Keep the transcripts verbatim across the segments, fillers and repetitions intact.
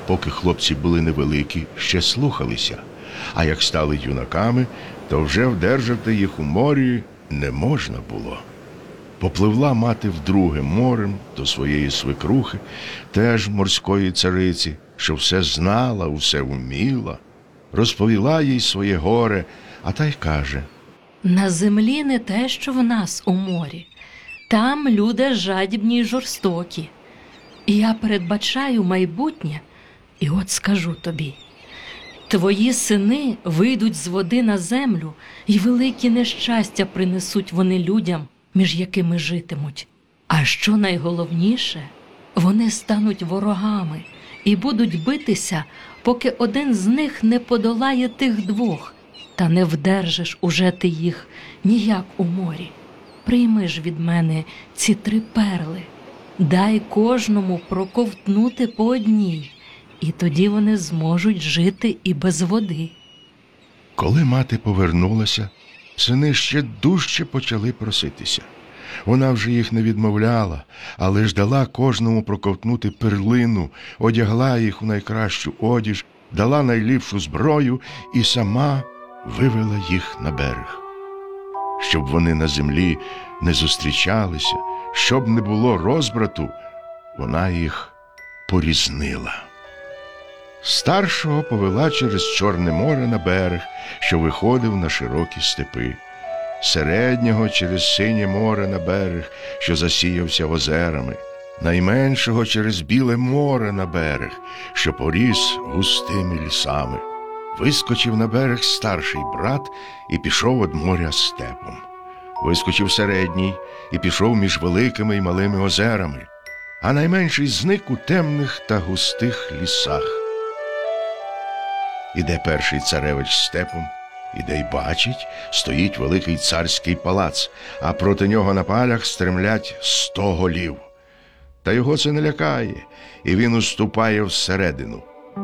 поки хлопці були невеликі, ще слухалися, а як стали юнаками, то вже вдержати їх у морі не можна було. Попливла мати вдруге морем до своєї свекрухи, теж морської цариці, що все знала, усе вміла. Розповіла їй своє горе, а та й каже: «На землі не те, що в нас у морі. Там люди жадібні й жорстокі. І я передбачаю майбутнє, і от скажу тобі. Твої сини вийдуть з води на землю, і великі нещастя принесуть вони людям, між якими житимуть. А що найголовніше, вони стануть ворогами і будуть битися, поки один з них не подолає тих двох, та не вдержиш уже ти їх ніяк у морі. Прийми ж від мене ці три перли, дай кожному проковтнути по одній, і тоді вони зможуть жити і без води». Коли мати повернулася, сини ще дужче почали проситися. Вона вже їх не відмовляла, але ж дала кожному проковтнути перлину, одягла їх у найкращу одіж, дала найліпшу зброю і сама вивела їх на берег. Щоб вони на землі не зустрічалися, щоб не було розбрату, вона їх порізнила. Старшого повела через Чорне море на берег, що виходив на широкі степи. Середнього через Синє море на берег, що засіявся озерами. Найменшого через Біле море на берег, що поріс густими лісами. Вискочив на берег старший брат і пішов од моря степом. Вискочив середній і пішов між великими і малими озерами, а найменший зник у темних та густих лісах. Іде перший царевич степом, іде й бачить, стоїть великий царський палац, а проти нього на палях стремлять сто голів. Та його це не лякає, і він уступає всередину.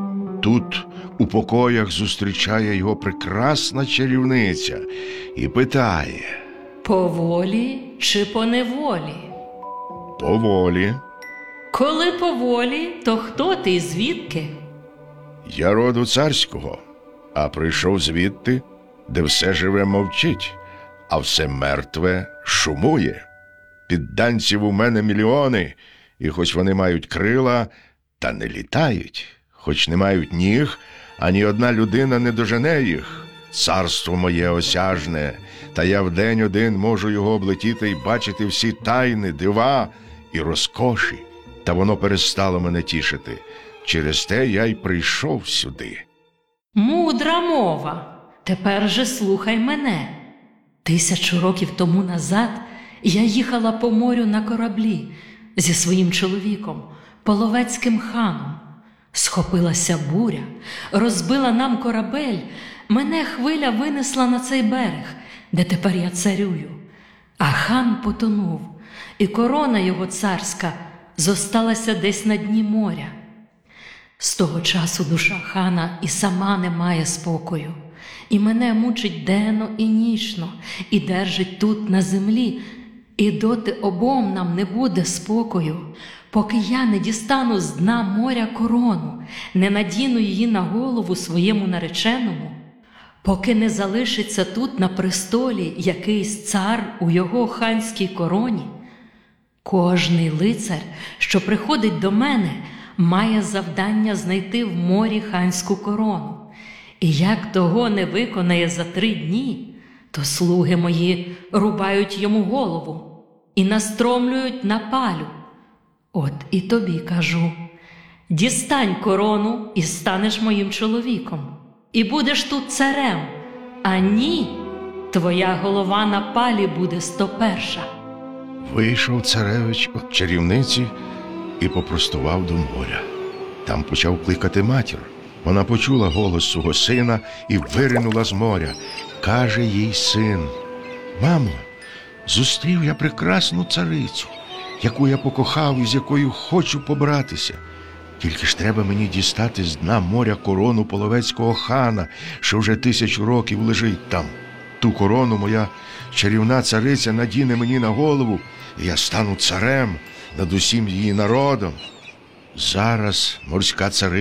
Тут у покоях зустрічає його прекрасна чарівниця і питає: «По волі чи по неволі?» «По волі». «Коли по волі, то хто ти і звідки?» «Я роду царського, а прийшов звідти, де все живе мовчить, а все мертве шумує. Підданців у мене мільйони, і хоч вони мають крила, та не літають. Хоч не мають ніг, ані одна людина не дожене їх. Царство моє осяжне, та я вдень один можу його облетіти і бачити всі тайни, дива і розкоші. Та воно перестало мене тішити. Через те я й прийшов сюди». «Мудра мова. Тепер же слухай мене. Тисячу років тому назад я їхала по морю на кораблі зі своїм чоловіком, половецьким ханом. Схопилася буря, розбила нам корабель, мене хвиля винесла на цей берег, де тепер я царюю. А хан потонув, і корона його царська зосталася десь на дні моря. З того часу душа хана і сама не має спокою, і мене мучить денно і нічно, і держить тут на землі, і доти обом нам не буде спокою, поки я не дістану з дна моря корону, не надіну її на голову своєму нареченому, поки не залишиться тут на престолі якийсь цар у його ханській короні. Кожний лицар, що приходить до мене, має завдання знайти в морі ханську корону. І як того не виконає за три дні, то слуги мої рубають йому голову і настромлюють на палю. От і тобі кажу, дістань корону і станеш моїм чоловіком, і будеш тут царем, а ні, твоя голова на палі буде сто перша». Вийшов царевич від чарівниці і попростував до моря. Там почав кликати матір. Вона почула голос свого сина і виринула з моря. Каже їй син: «Мамо, зустрів я прекрасну царицю, яку я покохав і з якою хочу побратися. Тільки ж треба мені дістати з дна моря корону половецького хана, що вже тисячу років лежить там. Ту корону моя чарівна цариця надіне мені на голову, і я стану царем над усім її народом». Зараз морська цариця